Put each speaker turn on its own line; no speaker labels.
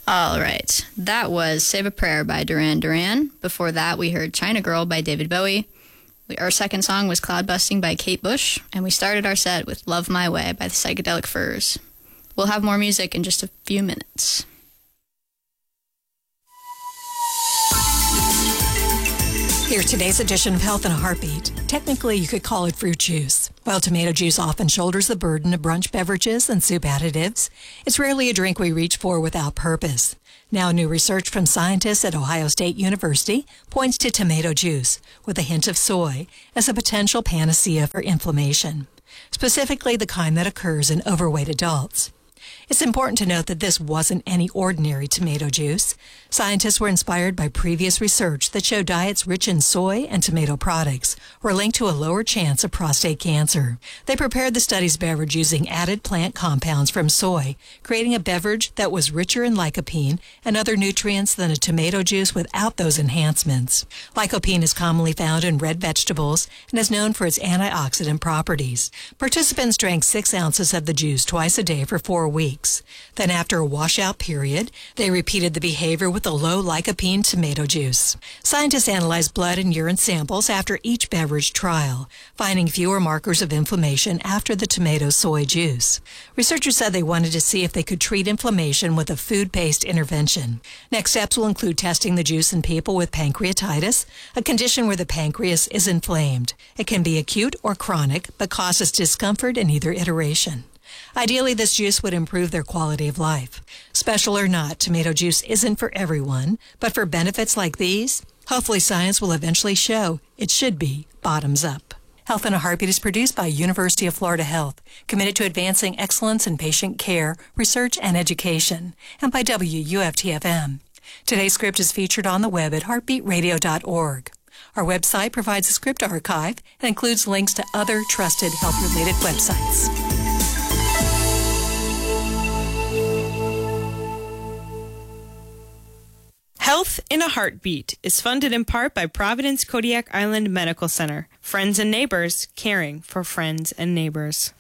All right. That was Save a Prayer by Duran Duran. Before that, we heard China Girl by David Bowie. Our second song was Cloud Busting by Kate Bush. And we started our set with Love My Way by the Psychedelic Furs. We'll have more music in just a few minutes.
Here's today's edition of Health in a Heartbeat. Technically, you could call it fruit juice. While tomato juice often shoulders the burden of brunch beverages and soup additives, it's rarely a drink we reach for without purpose. Now, new research from scientists at Ohio State University points to tomato juice, with a hint of soy, as a potential panacea for inflammation, specifically the kind that occurs in overweight adults. It's important to note that this wasn't any ordinary tomato juice. Scientists were inspired by previous research that showed diets rich in soy and tomato products were linked to a lower chance of prostate cancer. They prepared the study's beverage using added plant compounds from soy, creating a beverage that was richer in lycopene and other nutrients than a tomato juice without those enhancements. Lycopene is commonly found in red vegetables and is known for its antioxidant properties. Participants drank 6 ounces of the juice twice a day for 4 weeks. Then after a washout period, they repeated the behavior with a low lycopene tomato juice. Scientists analyzed blood and urine samples after each beverage trial, finding fewer markers of inflammation after the tomato soy juice. Researchers said they wanted to see if they could treat inflammation with a food-based intervention. Next steps will include testing the juice in people with pancreatitis, a condition where the pancreas is inflamed. It can be acute or chronic, but causes discomfort in either iteration. Ideally, this juice would improve their quality of life. Special or not, tomato juice isn't for everyone, but for benefits like these, hopefully science will eventually show it should be bottoms up. Health in a Heartbeat is produced by University of Florida Health, committed to advancing excellence in patient care, research, and education, and by WUFT-FM. Today's script is featured on the web at heartbeatradio.org. Our website provides a script archive and includes links to other trusted health-related websites.
Health in a Heartbeat is funded in part by Providence Kodiak Island Medical Center. Friends and neighbors caring for friends and neighbors.